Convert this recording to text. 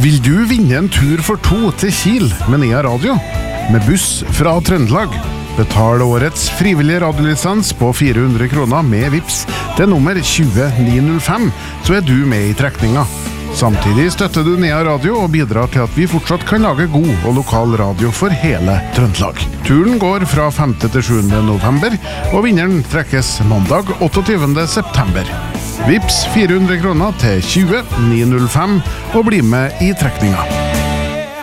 Vil du vinne en tur for 2 til Kiel med Nea Radio? Med buss fra Trøndelag? Betal årets frivillige radiolisens på 400 kroner med Vips til nummer 20905, så du med i trekninga. Samtidig støtter du Nea Radio og bidrar til at vi fortsatt kan lage god og lokal radio for hele Trøndelag. Turen går fra 5. til 7. november, og vinneren trekkes mandag 28. september. Vips 400 kroner til 20905 og bli med i trekninga.